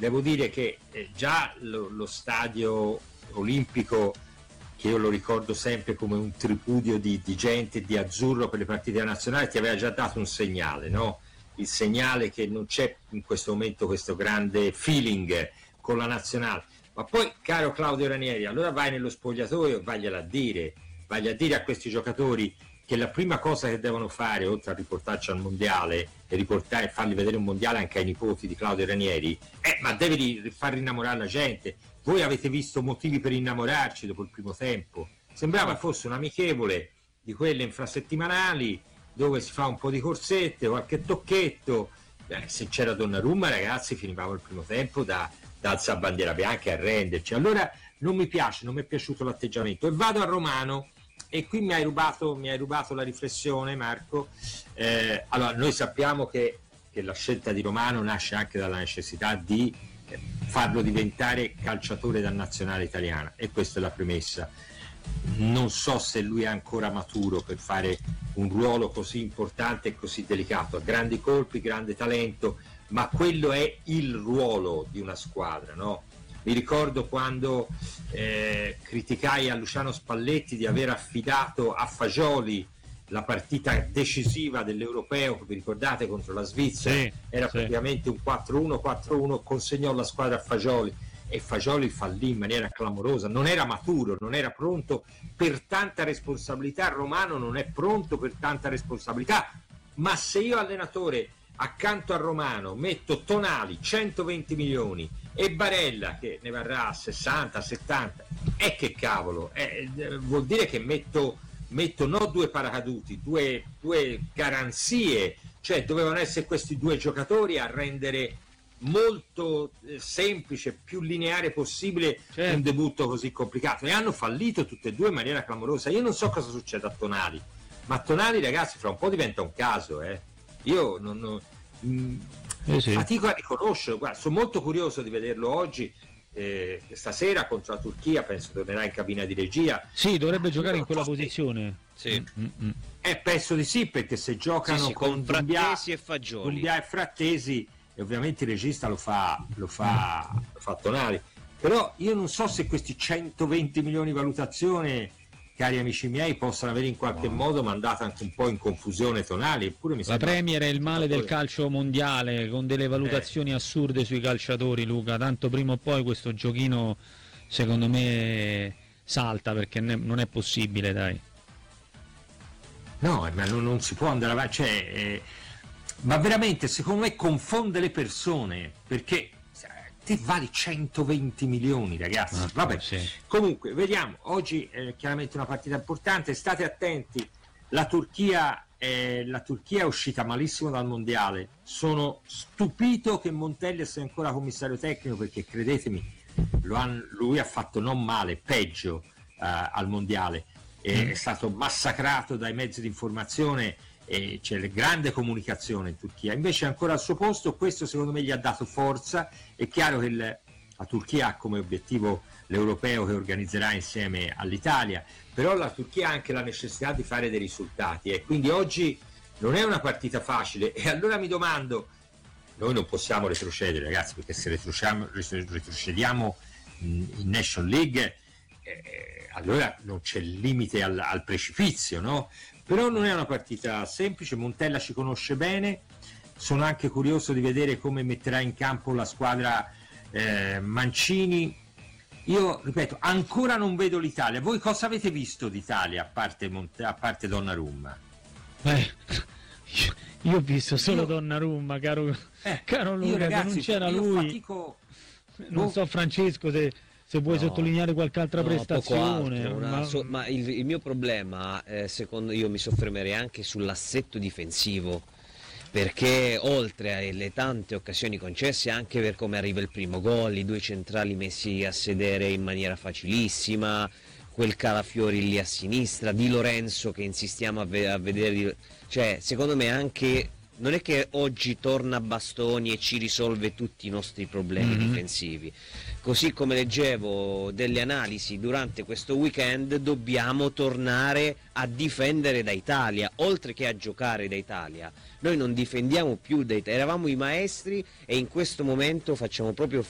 devo dire che già lo stadio olimpico, che io lo ricordo sempre come un tripudio di gente di azzurro per le partite nazionali, ti aveva già dato un segnale, no? Il segnale che non c'è in questo momento questo grande feeling con la nazionale. Ma poi, caro Claudio Ranieri, allora vai nello spogliatoio e vagliela a dire a questi giocatori che la prima cosa che devono fare, oltre a riportarci al mondiale e farli vedere un mondiale anche ai nipoti di Claudio Ranieri, ma devi far rinnamorare la gente. Voi avete visto motivi per innamorarci dopo il primo tempo? Sembrava fosse un amichevole di quelle infrasettimanali dove si fa un po' di corsette, qualche tocchetto. Se c'era Donnarumma, ragazzi, finivamo il primo tempo da alzare bandiera bianca e arrenderci. Allora non mi è piaciuto l'atteggiamento. E vado a Romano, e qui mi hai rubato la riflessione, Marco. Allora, noi sappiamo che la scelta di Romano nasce anche dalla necessità di farlo diventare calciatore da nazionale italiana, e questa è la premessa. Non so se lui è ancora maturo per fare un ruolo così importante e così delicato. Ha grandi colpi, grande talento, ma quello è il ruolo di una squadra, no? Mi ricordo quando criticai a Luciano Spalletti di aver affidato a Fagioli la partita decisiva dell'Europeo, vi ricordate, contro la Svizzera? Sì, era sì. praticamente un 4-1, consegnò la squadra a Fagioli e Fagioli fallì in maniera clamorosa, non era maturo, non era pronto per tanta responsabilità. Romano non è pronto per tanta responsabilità, ma se io allenatore accanto a Romano metto Tonali 120 milioni e Barella che ne varrà 60-70, che cavolo, vuol dire che metto no due paracaduti, due garanzie, cioè dovevano essere questi due giocatori a rendere molto semplice, più lineare possibile, certo, un debutto così complicato, e hanno fallito tutte e due in maniera clamorosa. Io non so cosa succede a Tonali, ma Tonali, ragazzi, fra un po' diventa un caso, io fatico a riconoscerlo. Guarda, sono molto curioso di vederlo oggi. Stasera contro la Turchia penso tornerà in cabina di regia. Sì, dovrebbe giocare in quella posizione. Sì. Penso di sì, perché se giocano con Frattesi e Fagioli, Dumbia e Frattesi, e ovviamente il regista lo fa Tonali. Però io non so se questi 120 milioni di valutazione, cari amici miei, possano avere in qualche modo mandato anche un po' in confusione Tonali. Eppure mi la Premier è il male del calcio mondiale, con delle valutazioni assurde sui calciatori, Luca. Tanto prima o poi questo giochino, secondo me, salta, perché non è possibile, dai. No, ma non si può andare avanti, ma veramente secondo me confonde le persone, perché te vali 120 milioni, ragazzi. Vabbè, sì. Comunque vediamo, oggi è chiaramente una partita importante, state attenti. La Turchia è uscita malissimo dal mondiale. Sono stupito che Montella sia ancora commissario tecnico, perché credetemi, lui ha fatto non male, peggio al mondiale. È stato massacrato dai mezzi di informazione, e c'è grande comunicazione in Turchia. Invece è ancora al suo posto. Questo secondo me gli ha dato forza. È chiaro che la Turchia ha come obiettivo l'europeo che organizzerà insieme all'Italia, però la Turchia ha anche la necessità di fare dei risultati, e quindi oggi non è una partita facile. E allora mi domando, noi non possiamo retrocedere, ragazzi, perché se retrocediamo in Nation League, allora non c'è limite al precipizio, no? Però non è una partita semplice. Montella ci conosce bene. Sono anche curioso di vedere come metterà in campo la squadra Mancini. Io ripeto, ancora non vedo l'Italia. Voi cosa avete visto d'Italia a parte Donnarumma? Io ho visto solo Donnarumma, caro Luca. Io, ragazzi, non c'era lui. Non so, Francesco, se vuoi sottolineare qualche altra prestazione. Ma il mio problema, secondo io mi soffermerei anche sull'assetto difensivo, perché oltre alle tante occasioni concesse, anche per come arriva il primo gol, i due centrali messi a sedere in maniera facilissima, quel Calafiori lì a sinistra, Di Lorenzo che insistiamo a vedere, cioè secondo me anche non è che oggi torna Bastoni e ci risolve tutti i nostri problemi difensivi. Così come leggevo delle analisi durante questo weekend, dobbiamo tornare a difendere da Italia, oltre che a giocare da Italia. Noi non difendiamo più da Italia, eravamo i maestri e in questo momento facciamo proprio